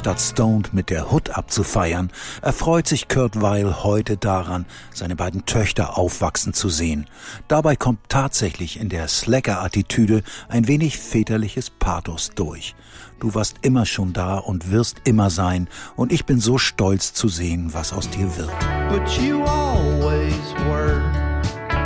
statt stoned mit der Hood abzufeiern, erfreut sich Kurt Weill heute daran, seine beiden Töchter aufwachsen zu sehen. Dabei kommt tatsächlich in der Slacker-Attitüde ein wenig väterliches Pathos durch. Du warst immer schon da und wirst immer sein, und ich bin so stolz zu sehen, was aus dir wird. But you always were.